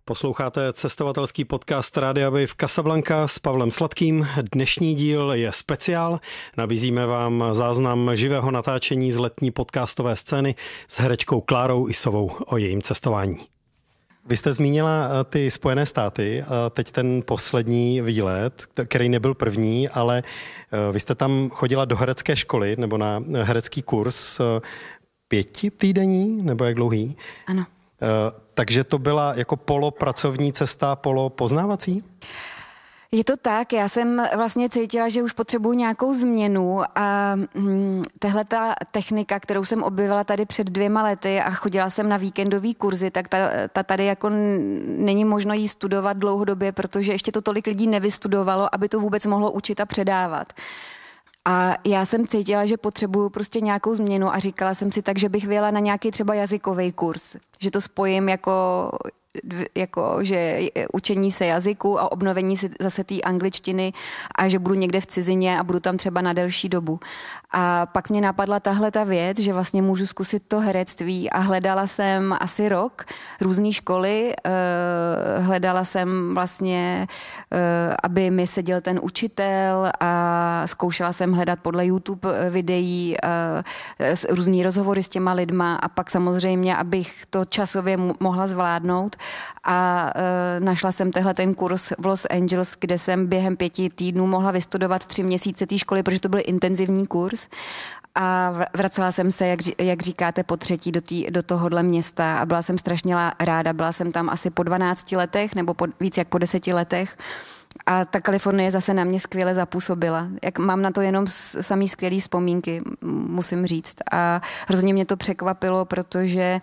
Posloucháte cestovatelský podcast Rádia Wave Casablanca s Pavlem Sladkým. Dnešní díl je speciál. Nabízíme vám záznam živého natáčení z letní podcastové scény s herečkou Klárou Isovou o jejím cestování. Vy jste zmínila ty Spojené státy a teď ten poslední výlet, který nebyl první, ale vy jste tam chodila do herecké školy nebo na herecký kurz 5týdenní, nebo jak dlouhý? Ano. Takže to byla jako polopracovní cesta, polopoznávací? Je to tak, já jsem vlastně cítila, že už potřebuji nějakou změnu a tahle ta technika, kterou jsem objevila tady před 2 lety a chodila jsem na víkendový kurzy, tak ta tady jako není možno jí studovat dlouhodobě, protože ještě to tolik lidí nevystudovalo, aby to vůbec mohlo učit a předávat. A já jsem cítila, že potřebuju prostě nějakou změnu a říkala jsem si tak, že bych vyjela na nějaký třeba jazykový kurz, že to spojím jako že učení se jazyku a obnovení si zase té angličtiny a že budu někde v cizině a budu tam třeba na delší dobu. A pak mě napadla tahle ta věc, že vlastně můžu zkusit to herectví a hledala jsem asi rok různé školy, hledala jsem vlastně, aby mi seděl ten učitel a zkoušela jsem hledat podle YouTube videí různý rozhovory s těma lidma a pak samozřejmě, abych to časově mohla zvládnout. A našla jsem ten kurz v Los Angeles, kde jsem během 5 týdnů mohla vystudovat 3 měsíce té školy, protože to byl intenzivní kurz. A vracela jsem se, jak říkáte, po 3. do tohohle města a byla jsem strašně ráda. Byla jsem tam asi po 12 letech nebo víc jak po 10 letech. A ta Kalifornie zase na mě skvěle zapůsobila. Mám na to jenom samý skvělý vzpomínky, musím říct. A hrozně mě to překvapilo, protože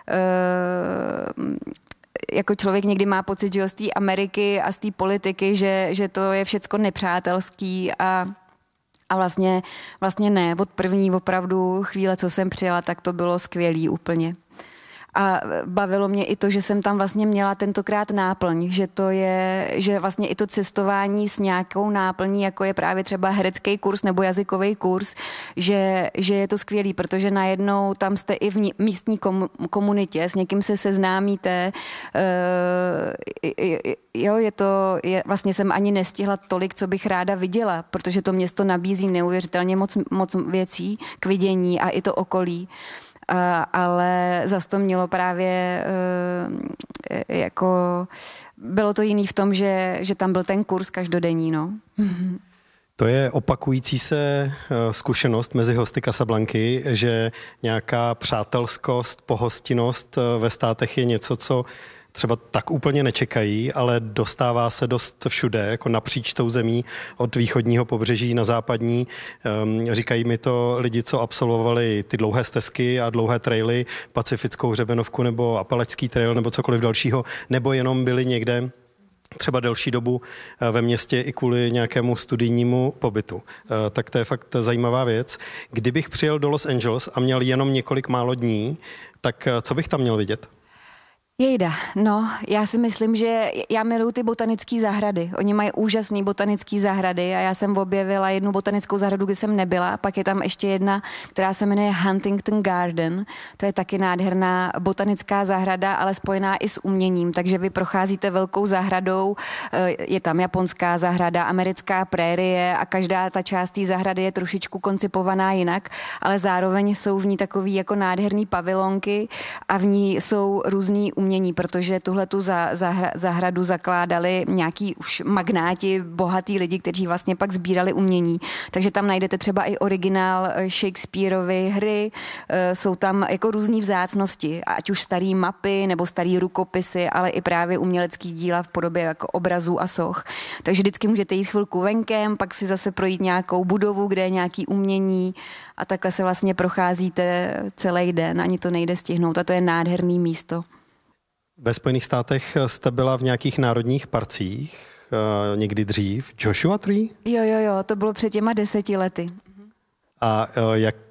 jako člověk někdy má pocit, že z té Ameriky a z té politiky, že to je všecko nepřátelský a vlastně ne. Od první opravdu chvíle, co jsem přijela, tak to bylo skvělý úplně. A bavilo mě i to, že jsem tam vlastně měla tentokrát náplň, že vlastně i to cestování s nějakou náplní, jako je právě třeba herecký kurz nebo jazykový kurz, že je to skvělý, protože najednou tam jste i v místní komunitě, s někým se seznámíte, vlastně jsem ani nestihla tolik, co bych ráda viděla, protože to město nabízí neuvěřitelně moc věcí k vidění a i to okolí. Ale zas to mělo právě bylo to jiný v tom, že tam byl ten kurz každodenní, no. To je opakující se zkušenost mezi hosty Casablanky, že nějaká přátelskost, pohostinnost ve státech je něco, co třeba tak úplně nečekají, ale dostává se dost všude, jako napříč tou zemí, od východního pobřeží na západní. Říkají mi to lidi, co absolvovali ty dlouhé stezky a dlouhé traily, Pacifickou hřebenovku nebo Apalačský trail nebo cokoliv dalšího, nebo jenom byli někde třeba delší dobu ve městě i kvůli nějakému studijnímu pobytu. Tak to je fakt zajímavá věc. Kdybych přijel do Los Angeles a měl jenom několik málo dní, tak co bych tam měl vidět? Jejda, no, já si myslím, že já miluju ty botanické zahrady. Oni mají úžasné botanické zahrady a já jsem objevila jednu botanickou zahradu, kde jsem nebyla, pak je tam ještě jedna, která se jmenuje Huntington Garden. To je taky nádherná botanická zahrada, ale spojená i s uměním, takže vy procházíte velkou zahradou, je tam japonská zahrada, americká prérie a každá ta část té zahrady je trošičku koncipovaná jinak, ale zároveň jsou v ní takový jako nádherný pavilonky a v ní jsou různý umění, protože tuhletu zahradu zakládali nějaký už magnáti, bohatý lidi, kteří vlastně pak sbírali umění. Takže tam najdete třeba i originál Shakespeareovy hry, jsou tam jako různý vzácnosti, ať už starý mapy nebo starý rukopisy, ale i právě umělecký díla v podobě jako obrazů a soch. Takže vždycky můžete jít chvilku venkem, pak si zase projít nějakou budovu, kde je nějaký umění a takhle se vlastně procházíte celý den, ani to nejde stihnout a to je nádherný místo. Ve Spojených státech jste byla v nějakých národních parcích, někdy dřív. Joshua Tree? Jo, to bylo před těma 10 lety. A jak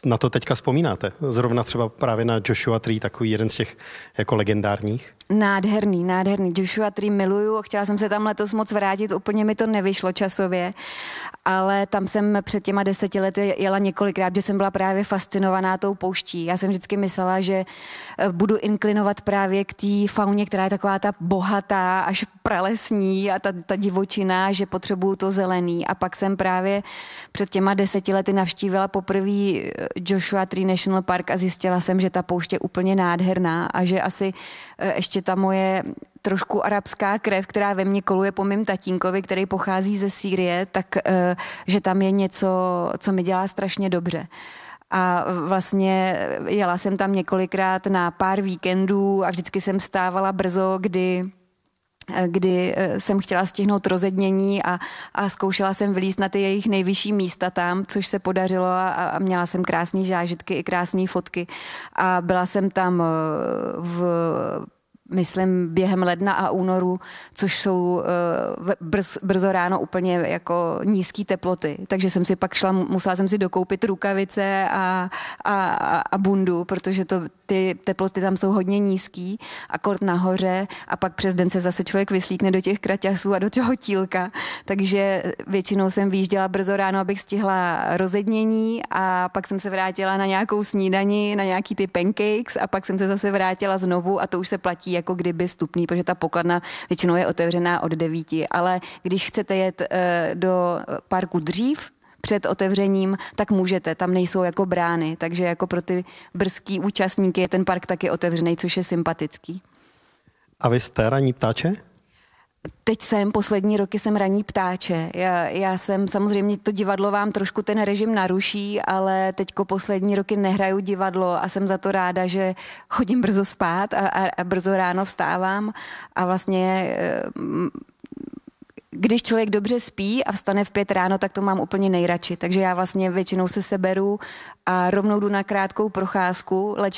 na to teďka vzpomínáte? Zrovna třeba právě na Joshua Tree, takový jeden z těch jako legendárních. Nádherný. Joshua Tree miluju. Chtěla jsem se tam letos moc vrátit, úplně mi to nevyšlo časově, ale tam jsem před těma 10 lety jela několikrát, že jsem byla právě fascinovaná tou pouští. Já jsem vždycky myslela, že budu inklinovat právě k té fauně, která je taková ta bohatá, až pralesní a ta divočina, že potřebuju to zelený. A pak jsem právě před těma 10 lety navštívila poprvé Joshua Tree National Park a zjistila jsem, že ta pouště je úplně nádherná a že asi ještě ta moje trošku arabská krev, která ve mně koluje po mým tatínkovi, který pochází ze Sýrie, tak že tam je něco, co mi dělá strašně dobře. A vlastně jela jsem tam několikrát na pár víkendů a vždycky jsem stávala brzo, kdy jsem chtěla stihnout rozednění a zkoušela jsem vylízt na ty jejich nejvyšší místa tam, což se podařilo a měla jsem krásné zážitky i krásné fotky. A byla jsem tam myslím během ledna a únoru, což jsou brzo ráno úplně jako nízké teploty. Takže jsem si pak musela jsem si dokoupit rukavice a bundu, protože ty teploty tam jsou hodně nízký, akord nahoře a pak přes den se zase člověk vyslíkne do těch kraťasů a do toho tílka. Takže většinou jsem vyjížděla brzo ráno, abych stihla rozednění a pak jsem se vrátila na nějakou snídani, na nějaký ty pancakes a pak jsem se zase vrátila znovu a to už se platí jako kdyby vstupný, protože ta pokladna většinou je otevřená od 9, ale když chcete jet do parku dřív, před otevřením, tak můžete, tam nejsou jako brány, takže jako pro ty brzký účastníky je ten park taky otevřený, což je sympatický. A vy jste ranní ptáče? Poslední roky jsem ranní ptáče. Já jsem, samozřejmě to divadlo vám trošku ten režim naruší, ale teďko poslední roky nehraju divadlo a jsem za to ráda, že chodím brzo spát a brzo ráno vstávám a vlastně když člověk dobře spí a vstane v 5 ráno, tak to mám úplně nejradši. Takže já vlastně většinou se seberu a rovnou jdu na krátkou procházku, leč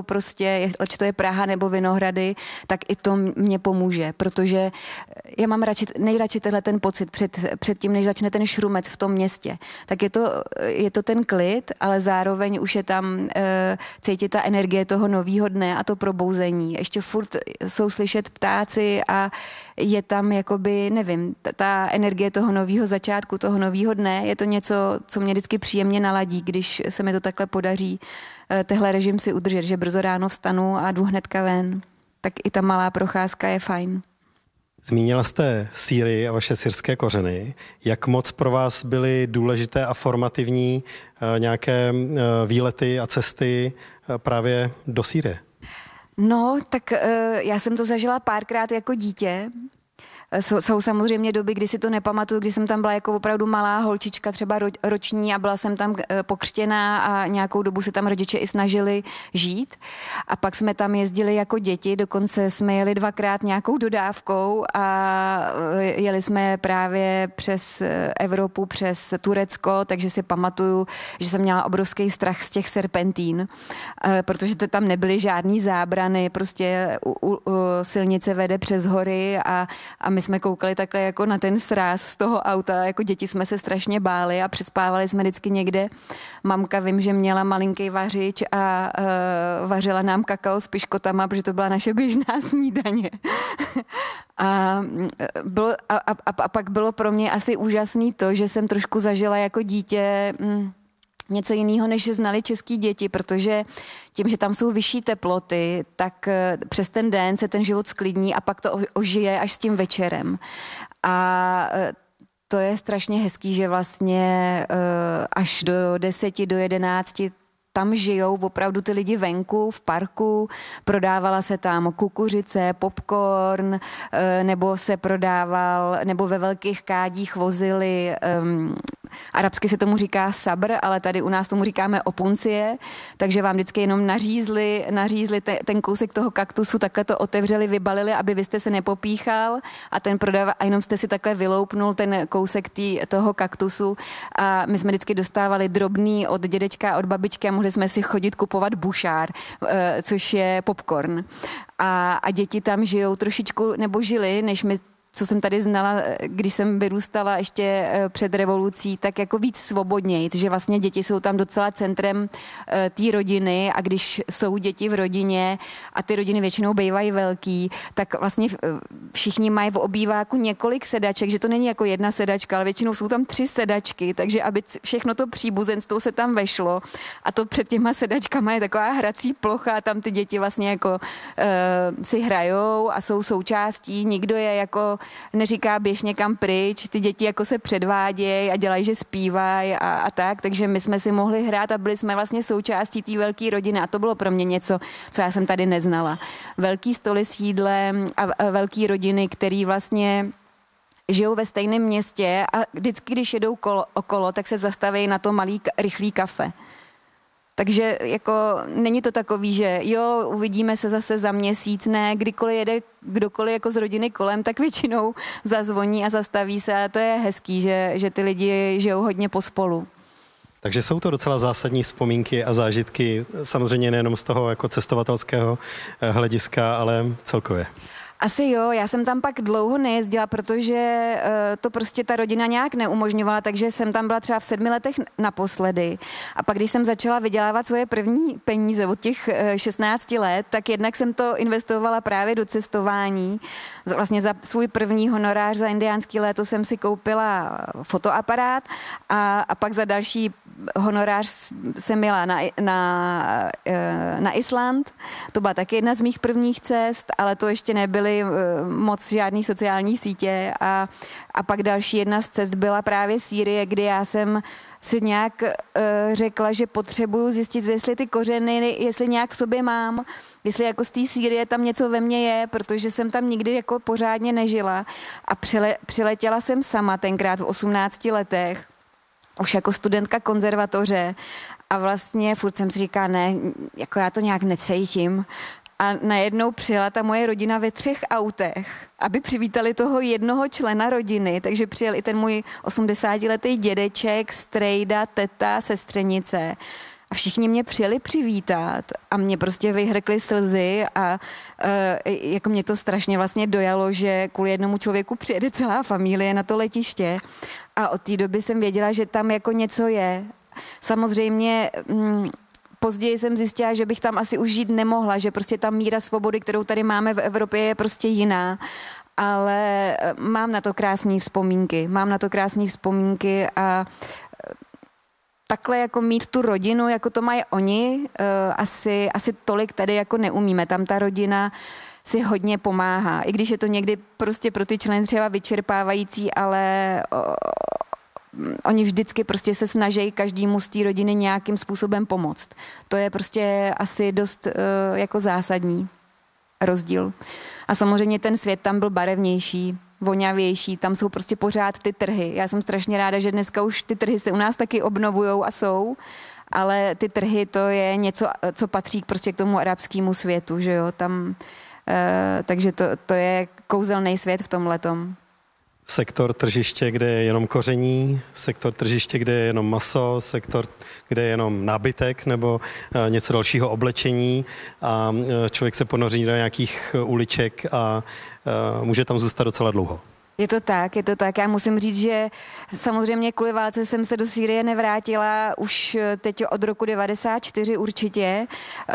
to je Praha nebo Vinohrady, tak i to mě pomůže, protože já mám nejradši tenhle ten pocit před tím, než začne ten šrumec v tom městě. Tak je to ten klid, ale zároveň už je tam cítit ta energie toho novýho dne a to probouzení. Ještě furt jsou slyšet ptáci a je tam jakoby, nevím, ta energie toho nového začátku, toho nového dne, je to něco, co mě vždycky příjemně naladí, když se mi to takhle podaří tehle režim si udržet, že brzo ráno vstanu a jdu hnedka ven. Tak i ta malá procházka je fajn. Zmínila jste Sýrii a vaše syrské kořeny. Jak moc pro vás byly důležité a formativní nějaké výlety a cesty právě do Sýrie? No, tak já jsem to zažila párkrát jako dítě. Jsou samozřejmě doby, kdy si to nepamatuju, kdy jsem tam byla jako opravdu malá holčička, třeba roční a byla jsem tam pokřtěná a nějakou dobu se tam rodiče i snažili žít. A pak jsme tam jezdili jako děti, dokonce jsme jeli 2krát nějakou dodávkou a jeli jsme právě přes Evropu, přes Turecko, takže si pamatuju, že jsem měla obrovský strach z těch serpentín, protože to tam nebyly žádný zábrany, prostě silnice vede přes hory a my jsme koukali takhle jako na ten sráz z toho auta, jako děti jsme se strašně báli a přespávali jsme vždycky někde. Mamka vím, že měla malinký vařič a vařila nám kakao s piškotama, protože to byla naše běžná snídaně. A pak bylo pro mě asi úžasný to, že jsem trošku zažila jako dítě něco jiného, než znali český děti, protože tím, že tam jsou vyšší teploty, tak přes ten den se ten život sklidní a pak to ožije až s tím večerem. A to je strašně hezký, že vlastně až do 10, do 11 tam žijou opravdu ty lidi venku, v parku, prodávala se tam kukuřice, popcorn, nebo se prodával, nebo ve velkých kádích vozili, arabsky se tomu říká sabr, ale tady u nás tomu říkáme opuncie, takže vám vždycky jenom nařízli ten kousek toho kaktusu, takhle to otevřeli, vybalili, aby vy jste se nepopíchal a jenom jste si takhle vyloupnul ten kousek toho kaktusu a my jsme vždycky dostávali drobný od dědečka, od babičky a mohli jsme si chodit kupovat bušár, což je popcorn. A děti tam žijou trošičku, nebo žili, než my co jsem tady znala, když jsem vyrůstala ještě před revolucí, tak jako víc svobodněji, že vlastně děti jsou tam docela centrem té rodiny a když jsou děti v rodině a ty rodiny většinou bývají velký, tak vlastně všichni mají v obýváku několik sedaček, že to není jako jedna sedačka, ale většinou jsou tam 3 sedačky, takže aby všechno to příbuzenstvo se tam vešlo a to před těma sedačkama je taková hrací plocha, tam ty děti vlastně jako si hrajou a jsou součástí, nikdo je jako neříká běž někam pryč, ty děti jako se předvádějí a dělají, že zpívají a tak, takže my jsme si mohli hrát a byli jsme vlastně součástí té velké rodiny a to bylo pro mě něco, co já jsem tady neznala. Velký stoly s jídlem a velký rodiny, který vlastně žijou ve stejném městě a vždycky, když jedou okolo, tak se zastaví na to malý rychlý kafe. Takže jako není to takový, že jo, uvidíme se zase za měsíc, ne, kdykoliv jede kdokoliv jako z rodiny kolem, tak většinou zazvoní a zastaví se a to je hezký, že ty lidi žijou hodně pospolu. Takže jsou to docela zásadní vzpomínky a zážitky, samozřejmě nejenom z toho jako cestovatelského hlediska, ale celkově. Asi jo, já jsem tam pak dlouho nejezdila, protože to prostě ta rodina nějak neumožňovala, takže jsem tam byla třeba v 7 letech naposledy. A pak, když jsem začala vydělávat svoje první peníze od těch 16 let, tak jednak jsem to investovala právě do cestování. Vlastně za svůj první honorář za indiánský léto jsem si koupila fotoaparát a pak za další honorář jsem jela na Island. To byla taky jedna z mých prvních cest, ale to ještě nebyly moc žádný sociální sítě a pak další jedna z cest byla právě Sýrie, kdy já jsem si nějak řekla, že potřebuju zjistit, jestli ty kořeny, jestli nějak v sobě mám, jestli jako z té Sýrie tam něco ve mně je, protože jsem tam nikdy jako pořádně nežila a přiletěla jsem sama tenkrát v 18 letech, už jako studentka konzervatoře a vlastně furt jsem si říkala, ne, jako já to nějak necítím. A najednou přijela ta moje rodina ve 3 autech, aby přivítali toho jednoho člena rodiny, takže přijel i ten můj 80letý dědeček, strejda, teta, sestřenice. A všichni mě přijeli přivítat a mě prostě vyhrkly slzy a jako mě to strašně vlastně dojalo, že kvůli jednomu člověku přijede celá familie na to letiště. A od té doby jsem věděla, že tam jako něco je. Samozřejmě později jsem zjistila, že bych tam asi už žít nemohla, že prostě ta míra svobody, kterou tady máme v Evropě, je prostě jiná. Ale mám na to krásné vzpomínky a takhle jako mít tu rodinu, jako to mají oni, asi tolik tady jako neumíme. Tam ta rodina si hodně pomáhá, i když je to někdy prostě pro ty členy třeba vyčerpávající, ale oni vždycky prostě se snaží každému z té rodiny nějakým způsobem pomoct. To je prostě asi dost jako zásadní rozdíl. A samozřejmě ten svět tam byl barevnější, voňavější, tam jsou prostě pořád ty trhy. Já jsem strašně ráda, že dneska už ty trhy se u nás taky obnovujou a jsou, ale ty trhy to je něco, co patří prostě k tomu arabskému světu, že jo, tam, takže to je kouzelný svět v tomhletom. Sektor tržiště, kde je jenom koření, sektor tržiště, kde je jenom maso, sektor, kde je jenom nábytek nebo něco dalšího, oblečení a člověk se ponoří do nějakých uliček a může tam zůstat docela dlouho. Je to tak. Já musím říct, že samozřejmě kvůli válce jsem se do Sýrie nevrátila už teď od roku 94 určitě.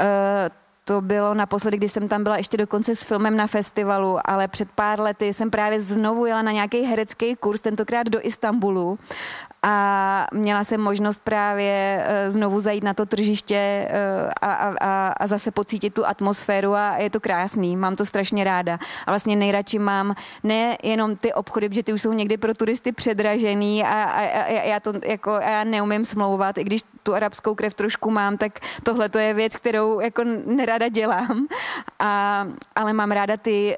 To bylo naposledy, kdy jsem tam byla ještě dokonce s filmem na festivalu, ale před pár lety jsem právě znovu jela na nějaký herecký kurz, tentokrát do Istanbulu a měla jsem možnost právě znovu zajít na to tržiště a zase pocítit tu atmosféru a je to krásný, mám to strašně ráda. A vlastně nejradši mám nejenom ty obchody, protože ty už jsou někdy pro turisty předražený a já neumím smlouvat, i když tu arabskou krev trošku mám, tak tohle to je věc, kterou jako nerada dělám, ale mám ráda ty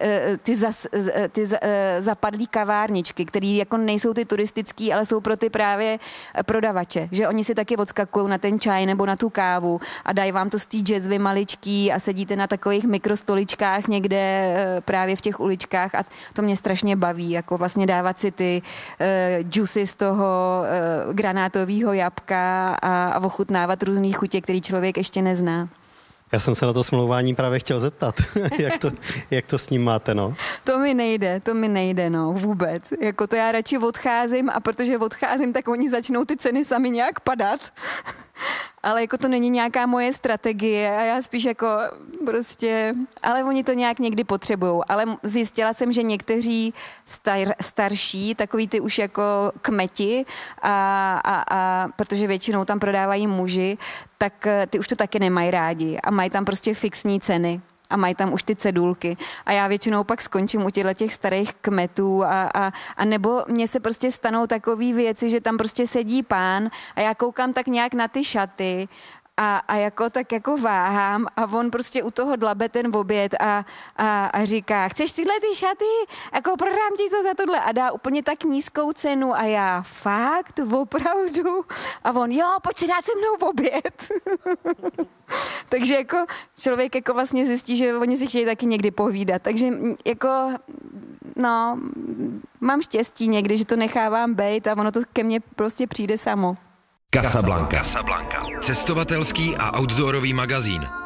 zapadlý kavárničky, které jako nejsou ty turistický, ale jsou pro ty právě prodavače, že oni si taky odskakují na ten čaj nebo na tu kávu a dají vám to z té jazzvy maličký a sedíte na takových mikrostoličkách někde právě v těch uličkách a to mě strašně baví, jako vlastně dávat si ty džusy z toho granátového jabka a ochutnávat různý chutě, který člověk ještě nezná. Já jsem se na to smlouvání právě chtěl zeptat, jak to s ním máte, no? To mi nejde, no, vůbec. Jako to já radši odcházím a protože odcházím, tak oni začnou ty ceny sami nějak padat. Ale jako to není nějaká moje strategie a já spíš jako prostě, ale oni to nějak někdy potřebujou. Ale zjistila jsem, že někteří starší, takový ty už jako kmeti a protože většinou tam prodávají muži, tak ty už to taky nemají rádi a mají tam prostě fixní ceny. A mají tam už ty cedulky. A já většinou pak skončím u těch starých kmetů a nebo mně se prostě stanou takové věci, že tam prostě sedí pán a já koukám tak nějak na ty šaty a jako tak jako váhám a on prostě u toho dlabe ten oběd a říká, chceš tyhle ty šaty? Jako prodám ti to za tohle a dá úplně tak nízkou cenu a já fakt, opravdu? A on, jo, pojď si dát se mnou oběd. Takže jako člověk jako vlastně zjistí, že oni si chtějí taky někdy povídat. Takže jako, no, mám štěstí někdy, že to nechávám bejt a ono to ke mně prostě přijde samo. Casablanca. Cestovatelský a outdoorový magazín.